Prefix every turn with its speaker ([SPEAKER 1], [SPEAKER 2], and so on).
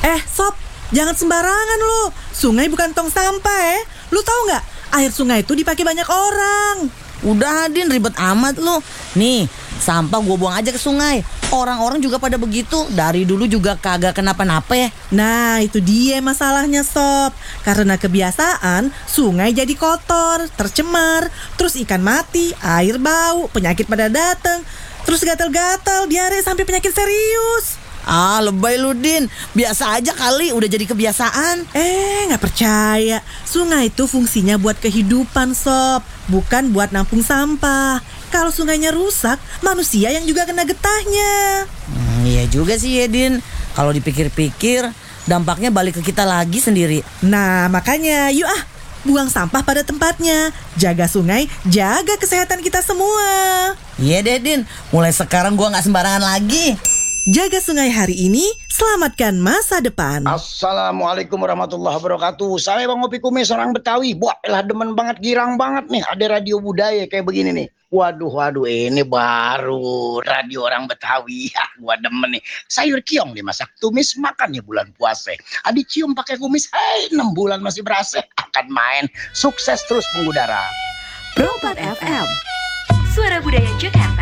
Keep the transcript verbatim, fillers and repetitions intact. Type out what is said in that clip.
[SPEAKER 1] Eh, Sob, jangan sembarangan lo. Sungai bukan tong sampah ya. Lu tahu nggak? Air sungai itu dipakai banyak orang.
[SPEAKER 2] Udah Din, ribet amat lu. Nih, sampah gue buang aja ke sungai. Orang-orang juga pada begitu. Dari dulu juga kagak kenapa-napa ya.
[SPEAKER 1] Nah, itu dia masalahnya, Sob. Karena kebiasaan, sungai jadi kotor, tercemar, terus ikan mati, air bau, penyakit pada datang, terus gatal-gatal, diare sampai penyakit serius.
[SPEAKER 2] Ah, lebay lu Din. Biasa aja kali, udah jadi kebiasaan.
[SPEAKER 1] Eh, nggak percaya. Sungai itu fungsinya buat kehidupan, Sob, bukan buat nampung sampah. Kalau sungainya rusak, manusia yang juga kena getahnya.
[SPEAKER 2] Hmm, iya juga sih ya Din. Kalau dipikir-pikir, dampaknya balik ke kita lagi sendiri.
[SPEAKER 1] Nah, makanya yuk ah, buang sampah pada tempatnya. Jaga sungai, jaga kesehatan kita semua.
[SPEAKER 2] Iya deh Din, mulai sekarang gua gak sembarangan lagi.
[SPEAKER 1] Jaga sungai hari ini, selamatkan masa depan.
[SPEAKER 3] Assalamualaikum warahmatullahi wabarakatuh. Saya Bang Opi Kumis, orang Betawi. Wah, elah demen banget, girang banget nih. Ada radio budaya kayak begini nih. Waduh, waduh, ini baru radio orang Betawi. Ya, gua demen nih. Sayur kiong dimasak tumis, makan ya bulan puasa. Adi cium pakai kumis, hei, enam bulan masih berasa. Akan main, sukses terus mengudara.
[SPEAKER 4] Pro empat F M, Suara Budaya Jakarta.